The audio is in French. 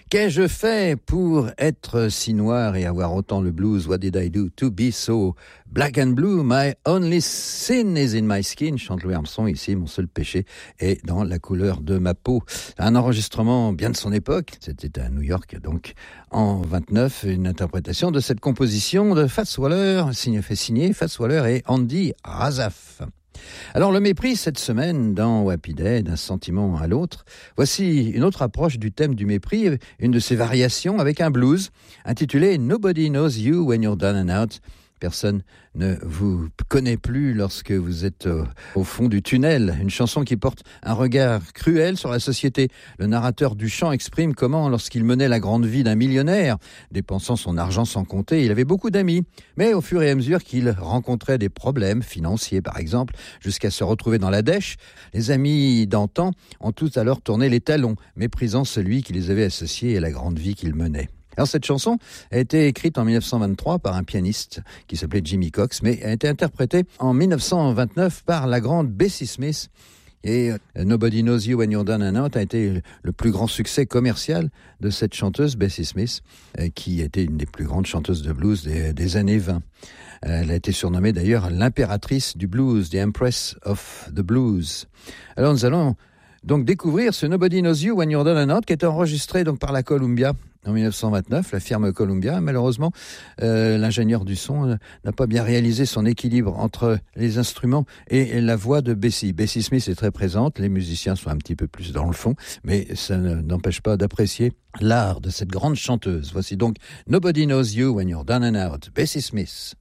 Qu'ai-je fait pour être si noir et avoir autant le blues? What did I do to be so black and blue? My only sin is in my skin, chante Louis Armstrong ici. Mon seul péché est dans la couleur de ma peau. Un enregistrement bien de son époque. C'était à New York, donc en 29, une interprétation de cette composition de Fats Waller, signé Fats Waller et Andy Razaf. Alors le mépris cette semaine dans Happy Day, d'un sentiment à l'autre, voici une autre approche du thème du mépris, une de ses variations avec un blues intitulé Nobody Knows You When You're Down and Out. Personne ne vous connaît plus lorsque vous êtes au fond du tunnel. Une chanson qui porte un regard cruel sur la société. Le narrateur du chant exprime comment, lorsqu'il menait la grande vie d'un millionnaire, dépensant son argent sans compter, il avait beaucoup d'amis. Mais au fur et à mesure qu'il rencontrait des problèmes financiers, par exemple, jusqu'à se retrouver dans la dèche, les amis d'antan ont tous alors tourné les talons, méprisant celui qui les avait associés à la grande vie qu'il menait. Alors cette chanson a été écrite en 1923 par un pianiste qui s'appelait Jimmy Cox, mais a été interprétée en 1929 par la grande Bessie Smith. Et Nobody Knows You When You're Down and Out a été le plus grand succès commercial de cette chanteuse Bessie Smith, qui était une des plus grandes chanteuses de blues des années 20. Elle a été surnommée d'ailleurs l'impératrice du blues, the Empress of the Blues. Alors nous allons donc découvrir ce Nobody Knows You When You're Down and Out qui a été enregistré donc par la Columbia en 1929, la firme Columbia. Malheureusement, l'ingénieur du son n'a pas bien réalisé son équilibre entre les instruments et la voix de Bessie. Bessie Smith est très présente, les musiciens sont un petit peu plus dans le fond, mais ça n'empêche pas d'apprécier l'art de cette grande chanteuse. Voici donc Nobody Knows You When You're Down and Out, Bessie Smith.